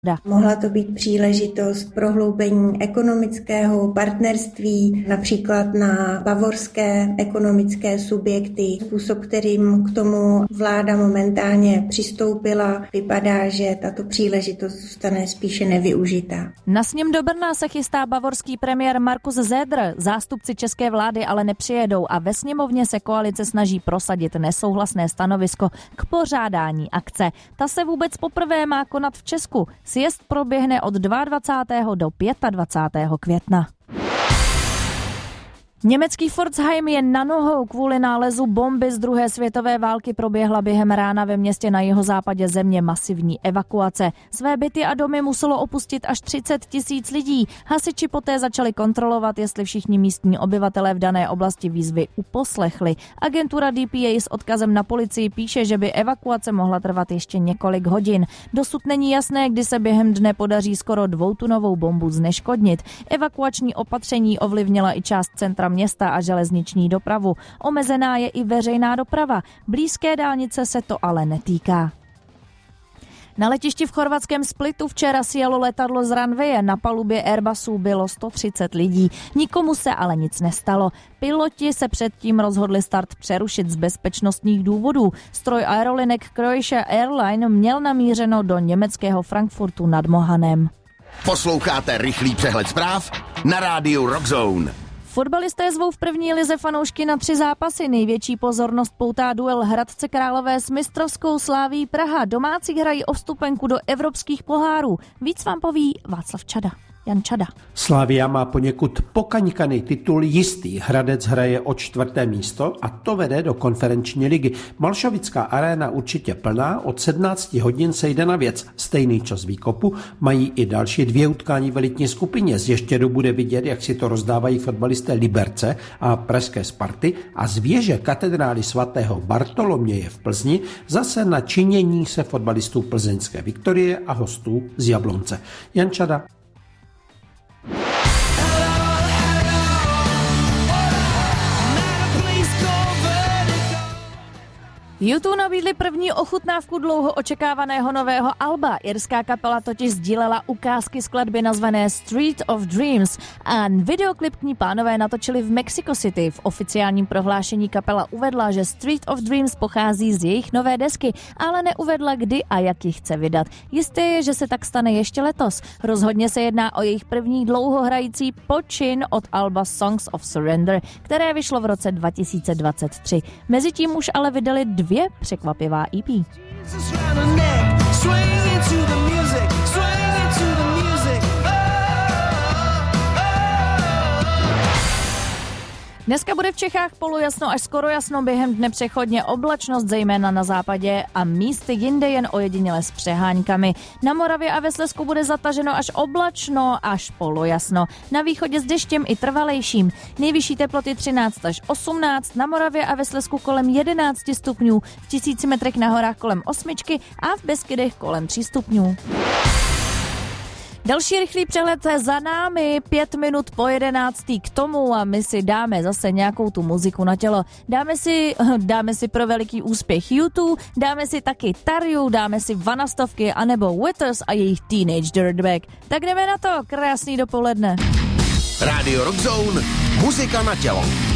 Mohla to být příležitost prohloubení ekonomického partnerství, například na bavorské ekonomické subjekty. Způsob, kterým k tomu vláda momentálně přistoupila, vypadá, že tato příležitost zůstane spíše nevyužitá. Na sněm do Brna se chystá bavorský premiér Markus Söder. Zástupci české vlády ale nepřijedou a ve sněmovně se koalice snaží prosadit nesouhlasné stanovisko k pořádání akce. Ta se vůbec poprvé má konat v Česku. Sjezd proběhne od 22. do 25. května. Německý Pforzheim je na nohou kvůli nálezu bomby z druhé světové války. Proběhla během rána ve městě na jihozápadě země masivní evakuace. Své byty a domy muselo opustit až 30 000 lidí. Hasiči poté začali kontrolovat, jestli všichni místní obyvatelé v dané oblasti výzvy uposlechli. Agentura DPA s odkazem na policii píše, že by evakuace mohla trvat ještě několik hodin. Dosud není jasné, kdy se během dne podaří skoro 2tunovou bombu zneškodnit. Evakuační opatření ovlivnila i část centra města a železniční dopravu. Omezená je i veřejná doprava. Blízké dálnice se to ale netýká. Na letišti v chorvatském Splitu včera sjelo letadlo z runwaye. Na palubě Airbusu bylo 130 lidí. Nikomu se ale nic nestalo. Piloti se předtím rozhodli start přerušit z bezpečnostních důvodů. Stroj aerolinek Croatia Airline měl namířeno do německého Frankfurtu nad Mohanem. Posloucháte rychlý přehled zpráv na rádiu Rockzone. Fotbalisté zvou v první lize fanoušky na 3 zápasy. Největší pozornost poutá duel Hradce Králové s mistrovskou Slavií Praha. Domácí hrají o vstupenku do evropských pohárů. Víc vám poví Václav Čada. Jan Čada. Slavia má poněkud pokaňkaný titul jistý. Hradec hraje o 4. místo a to vede do konferenční ligy. Malšovická aréna určitě plná, od 17 hodin se jde na věc. Stejný čas výkopu mají i další 2 utkání v elitní skupině. Z Ještědu bude vidět, jak si to rozdávají fotbalisté Liberce a pražské Sparty a z věže katedrály svatého Bartoloměje v Plzni zase na činění se fotbalistů plzeňské Viktorie a hostů z Jablonce. Jan Čada. U2 nabídli první ochutnávku dlouho očekávaného nového alba. Irská kapela totiž sdílela ukázky skladby nazvané Street of Dreams a videoklip k ní pánové natočili v Mexico City. V oficiálním prohlášení kapela uvedla, že Street of Dreams pochází z jejich nové desky, ale neuvedla, kdy a jak ji chce vydat. Jisté je, že se tak stane ještě letos. Rozhodně se jedná o jejich první dlouhohrající počin od alba Songs of Surrender, které vyšlo v roce 2023. Mezitím už ale vydali 2 překvapivá EP. Dneska bude v Čechách polojasno až skoro jasno, během dne přechodně oblačnost, zejména na západě a místy jinde jen ojediněle s přeháňkami. Na Moravě a ve Slezsku bude zataženo až oblačno, až polojasno. Na východě s deštěm i trvalejším. Nejvyšší teploty 13 až 18, na Moravě a ve Slezsku kolem 11 stupňů, v 1000 metrech na horách kolem 8 a v Beskydech kolem 3 stupňů. Další rychlý přehled za námi, 5 minut po 11. k tomu a my si dáme zase nějakou tu muziku na tělo. Dáme si pro veliký úspěch U2, dáme si taky Tarju, dáme si Vanastovky anebo Withers a jejich Teenage Dirtbag. Tak jdeme na to, krásný dopoledne. Rádio Rockzone, muzika na tělo.